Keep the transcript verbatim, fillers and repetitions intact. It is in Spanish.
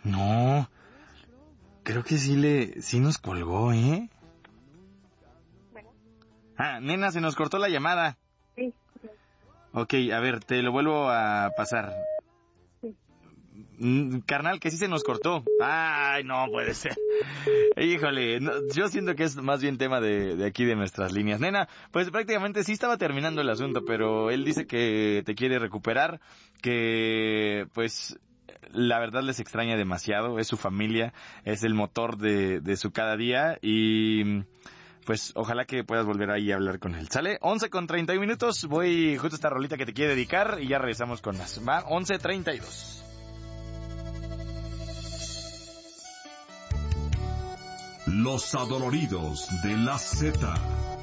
No, creo que sí le, sí nos colgó, ¿eh? Bueno. Ah, nena, se nos cortó la llamada. Sí. Ok, a ver, te lo vuelvo a pasar. Sí. Mm, carnal, que sí se nos cortó. Ay, no puede ser. Híjole, no, yo siento que es más bien tema de, de aquí de nuestras líneas. Nena, pues prácticamente sí estaba terminando el asunto, pero él dice que te quiere recuperar, que pues la verdad les extraña demasiado, es su familia, es el motor de, de su cada día y pues ojalá que puedas volver ahí a hablar con él. ¿Sale? once con treinta y un minutos, voy justo a esta rolita que te quiere dedicar y ya regresamos con más. Va, once treinta y dos. Los adoloridos de la Z.